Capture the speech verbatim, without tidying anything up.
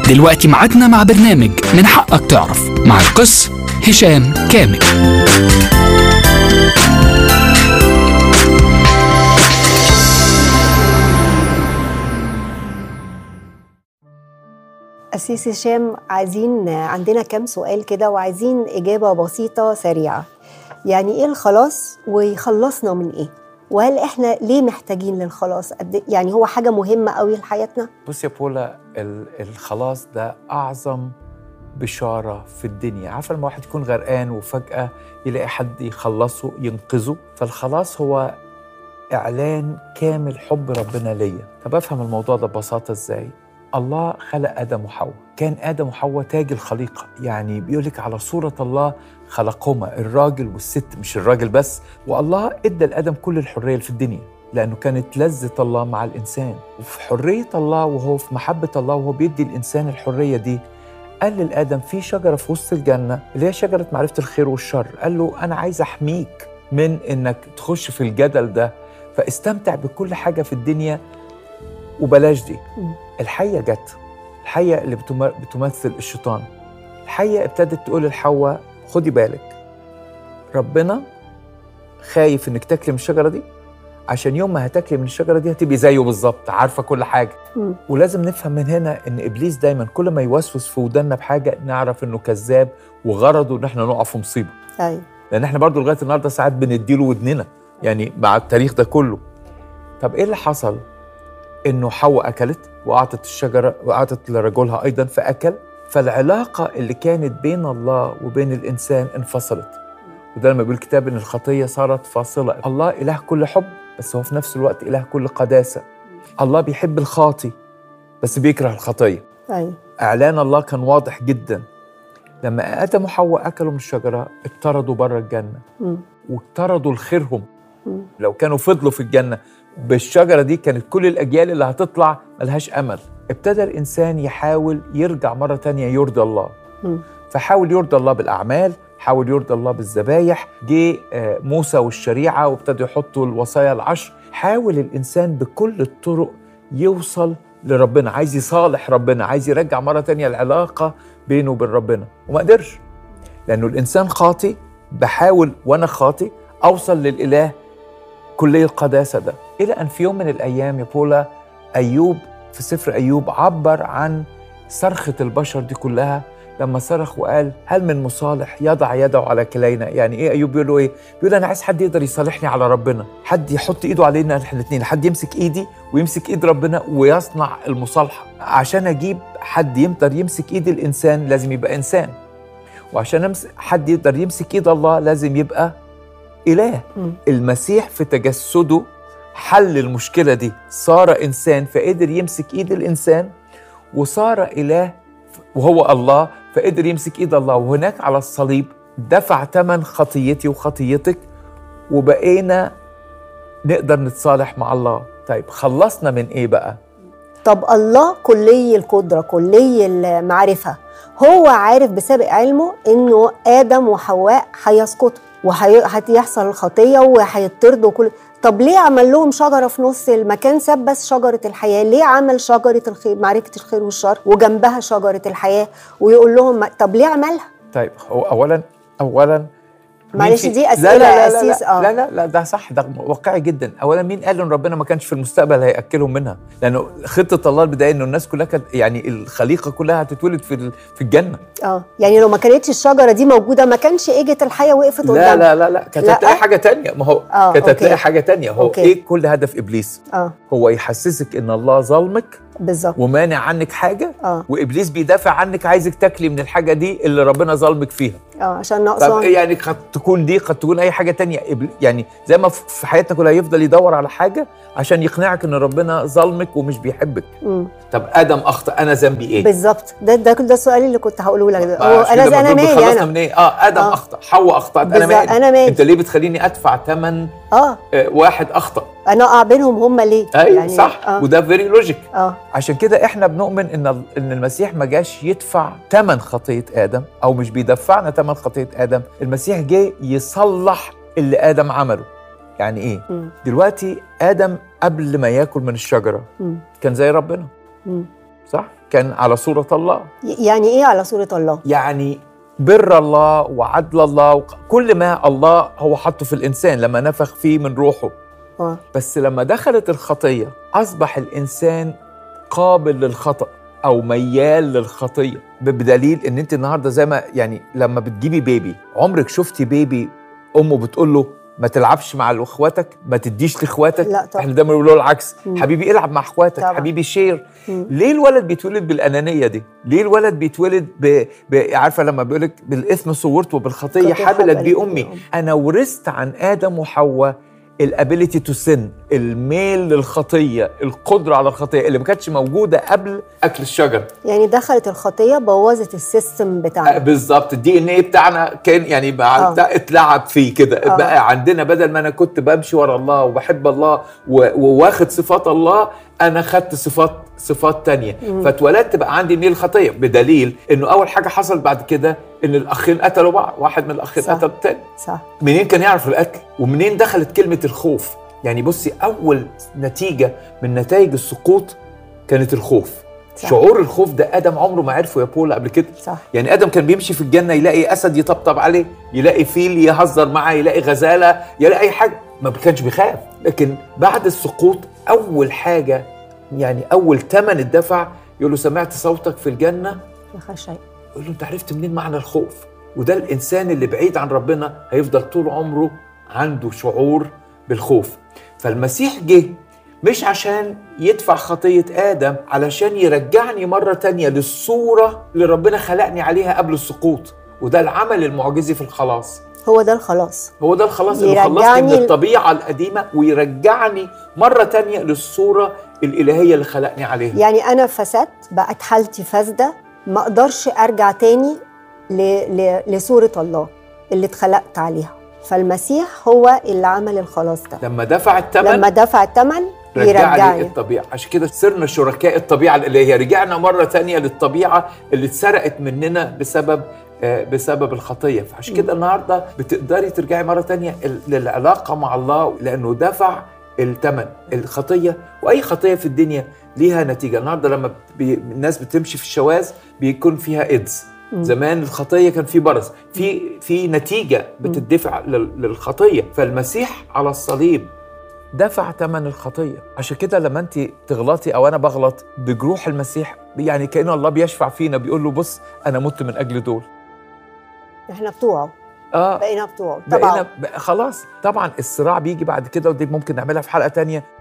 دلوقتي معادنا مع برنامج من حقك تعرف مع القس هشام كامل. أسيس هشام، عايزين عندنا كم سؤال كده وعايزين إجابة بسيطة سريعة. يعني إيه الخلاص ويخلصنا من إيه؟ وهل إحنا ليه محتاجين للخلاص؟ يعني هو حاجة مهمة قوي لحياتنا؟ بص يا بولا، الخلاص ده أعظم بشارة في الدنيا. عارفة لما واحد يكون غرقان وفجأة يلاقي حد يخلصه ينقذه؟ فالخلاص هو إعلان كامل حب ربنا ليا. طب أفهم الموضوع ده ببساطة إزاي؟ الله خلق آدم وحواء، كان آدم وحواء تاج الخليقة، يعني بيقولك على صورة الله خلقهما، الراجل والست، مش الراجل بس. والله ادى لآدم كل الحرية اللي في الدنيا، لأنه كانت لذة الله مع الإنسان. وفي حرية الله وهو في محبة الله وهو بيدي الإنسان الحرية دي، قال لآدم في شجرة في وسط الجنة اللي هي شجرة معرفة الخير والشر، قال له أنا عايز أحميك من إنك تخش في الجدل ده، فاستمتع بكل حاجة في الدنيا وبلاش دي. الحية جت، الحية اللي بتمثل الشيطان. الحية ابتدت تقول لحواء خدي بالك، ربنا خايف انك تاكلي من الشجرة دي، عشان يوم ما هتاكلي من الشجرة دي هتبقي زيه بالظبط، عارفة كل حاجة. م. ولازم نفهم من هنا ان ابليس دايما كل ما يوسوس في ودنا بحاجة نعرف انه كذاب وغرضه ان احنا نقع في مصيبة. أي. لان احنا برضو لغاية النهاردة ساعات بنديله ودننا، يعني مع التاريخ ده كله. طب ايه اللي حصل؟ انه حواء اكلت واعطت الشجره واعطت لرجلها ايضا فاكل، فالعلاقه اللي كانت بين الله وبين الانسان انفصلت. وده لما بيقول الكتاب ان الخطيه صارت فاصله. الله اله كل حب، بس هو في نفس الوقت اله كل قداسه. الله بيحب الخاطي بس بيكره الخطيه. أي. اعلان الله كان واضح جدا. لما ادم وحواء اكلوا من الشجره اطردوا بره الجنه، م. واطردوا لخيرهم. م. لو كانوا فضلوا في الجنه بالشجرة دي كانت كل الأجيال اللي هتطلع ملهاش أمل. ابتدى الإنسان يحاول يرجع مرة تانية يرضي الله. م. فحاول يرضي الله بالأعمال، حاول يرضي الله بالذبايح. جه موسى والشريعة وابتدوا يحطوا الوصايا العشر. حاول الإنسان بكل الطرق يوصل لربنا، عايز يصالح ربنا، عايز يرجع مرة تانية العلاقة بينه وبين ربنا، وما قدرش، لأنه الإنسان خاطي. بحاول وأنا خاطي أوصل للإله كلية القداسة ده، إلى أن في يوم من الأيام يا بولا أيوب في سفر أيوب عبر عن صرخة البشر دي كلها لما صرخ وقال هل من مصالح يضع يده على كلينا. يعني إيه أيوب بيقول له إيه؟ بيقول أنا عايز حد يقدر يصالحني على ربنا، حد يحط إيده علينا إحنا الاثنين، حد يمسك إيدي ويمسك إيد ربنا ويصنع المصالحة. عشان أجيب حد يقدر يمسك إيد الإنسان لازم يبقى إنسان، وعشان حد يقدر يمسك إيد الله لازم يبقى إله. م. المسيح في تجسده حل المشكلة دي، صار إنسان فقدر يمسك إيد الإنسان، وصار إله وهو الله فقدر يمسك إيد الله. وهناك على الصليب دفع ثمن خطيتي وخطيتك، وبقينا نقدر نتصالح مع الله. طيب خلصنا من إيه بقى؟ طب الله كلي القدرة كلي المعرفة، هو عارف بسابق علمه إنه آدم وحواء هيسقطوا وهيحصل الخطية وهيطردوا كل. طب ليه عمل لهم شجرة في نص المكان؟ ساب بس شجرة الحياة. ليه عمل شجرة الخير معرفة الخير والشر وجنبها شجرة الحياة ويقول لهم طب ليه عملها؟ طيب هو أولا أولا معلش دي أسئلة لا لا لا أسيس لا, لا, لا, لا, لا ده صح، ده واقعي جدا. أولا مين قال إن ربنا ما كانش في المستقبل هيأكلهم منها؟ لأنه خطة الله البداية إنه الناس كلها كانت، يعني الخليقة كلها هتتولد في في الجنة. اه يعني لو ما كانتش الشجرة دي موجودة ما كانش إجت الحياة وقفت قدام. لا لا لا لا كانت هتلاقي حاجة تانية. ما هو آه كانت هتلاقي حاجة تانية. هو أوكي. إيه كل هدف إبليس؟ آه. هو يحسسك إن الله ظلمك بالظبط ومانع عنك حاجة. آه. وإبليس بيدافع عنك، عايزك تاكلي من الحاجة دي اللي ربنا ظلمك فيها. اه عشان نقصان. يعني قد تكون دي، قد تكون أي حاجة تانية. يعني زي ما في حياتنا كلها يفضل يدور على حاجة عشان يقنعك إن ربنا ظلمك ومش بيحبك. مم. طب آدم أخطأ، أنا ذنبي إيه؟ بالظبط، ده ده ده السؤال اللي كنت هقوله لك. هو أنا أنا مالي أنا؟ من إيه؟ آه آدم آه. أخطأ، حواء أخطأت، أنا مالي؟ أنا مالي؟ أنت ليه بتخليني أدفع ثمن آه. آه واحد أخطأ؟ أنا أقع بينهم هم ليه؟ أيوة يعني صح. آه. وده فيري لوجيك. آه. عشان كده إحنا بنؤمن إن إن المسيح ما جاش يدفع ثمن خطية آدم، أو مش بيدفعنا ثمن خطية آدم. المسيح جه يصلح اللي آدم عمله. يعني إيه؟ م. دلوقتي آدم قبل ما ياكل من الشجرة م. كان زي ربنا. م. صح؟ كان على صورة الله. يعني ايه على صورة الله؟ يعني بر الله وعدل الله وكل ما الله هو حطه في الإنسان لما نفخ فيه من روحه. اه بس لما دخلت الخطية أصبح الإنسان قابل للخطأ أو ميال للخطية، بدليل إن أنت النهاردة زي ما يعني لما بتجيبي بيبي، عمرك شفتي بيبي أمه بتقول له ما تلعبش مع اخواتك، ما تديش لاخواتك؟ لا طبعا. احنا دايما بنقول له العكس، مم. حبيبي العب مع اخواتك، طبعا. حبيبي شير. مم. ليه الولد بيتولد بالانانيه دي؟ ليه الولد بيتولد ب... ب... عارفه لما بيقول لك بالاثم صورت وبالخطيه خطية حملت حملت بي بي امي. أمي. انا ورثت عن ادم وحواء الابيليتي تو سن، الميل للخطيه، القدره على الخطيه اللي ما كانتش موجوده قبل اكل الشجر. يعني دخلت الخطية بوظت السيستم بتاعنا. بالظبط، الدي ان ايه بتاعنا كان يعني بقى آه. اتلعب فيه كده. آه. بقى عندنا بدل ما انا كنت بمشي ورا الله وبحب الله وواخد صفات الله، انا خدت صفات صفات تانية. فاتولدت بقى عندي ميل الخطيه، بدليل انه اول حاجه حصل بعد كده ان الاخين قتلوا بعض، واحد من الاخين صح. قتل التاني. صح. منين كان يعرف القتل؟ ومنين دخلت كلمه الخوف؟ يعني بصي، اول نتيجه من نتائج السقوط كانت الخوف. صح. شعور الخوف ده ادم عمره ما عرفه يا بولا قبل كده. صح. يعني ادم كان بيمشي في الجنه يلاقي اسد يطبطب عليه، يلاقي فيل يهزر معاه، يلاقي غزاله، يلاقي اي حاجه، ما كانش بيخاف. لكن بعد السقوط اول حاجه، يعني اول ثمن الدفع، يقول له سمعت صوتك في الجنه خشي. يقول له انت عرفت منين معنى الخوف؟ وده الانسان اللي بعيد عن ربنا هيفضل طول عمره عنده شعور بالخوف. فالمسيح جه مش عشان يدفع خطية آدم، علشان يرجعني مرة تانية للصورة اللي ربنا خلقني عليها قبل السقوط. وده العمل المعجزي في الخلاص. هو ده الخلاص. هو ده الخلاص اللي خلصني من يرجعني الطبيعة القديمة ويرجعني مرة تانية للصورة الإلهية اللي خلقني عليها. يعني أنا فسدت، بقت حالتي فاسدة، ما أقدرش أرجع تاني ل... ل... لصورة الله اللي اتخلقت عليها. فالمسيح هو اللي عمل الخلاص ده. لما دفع الثمن لما دفع الثمن رجعني يرجعني الطبيعة. عشان كده صرنا شركاء الطبيعة الإلهية، رجعنا مرة تانية للطبيعة اللي اتسرقت مننا بسبب آه بسبب الخطية. فعشان كده النهاردة بتقدري ترجعي مرة تانية للعلاقة مع الله، لأنه دفع الثمن. الخطية وأي خطية في الدنيا ليها نتيجة. النهاردة لما بي الناس بتمشي في الشواذ بيكون فيها إيدز. زمان الخطية كان في برص، في في نتيجة بتدفع للخطية. فالمسيح على الصليب دفع ثمن الخطية. عشان كده لما انت تغلطي او انا بغلط بجروح المسيح، يعني كأنه الله بيشفع فينا، بيقول له بص انا مت من اجل دول. احنا بتوعه. اه بقينا بتوعه طبعا. طبعا. خلاص طبعا الصراع بيجي بعد كده، ودي ممكن نعملها في حلقة تانية.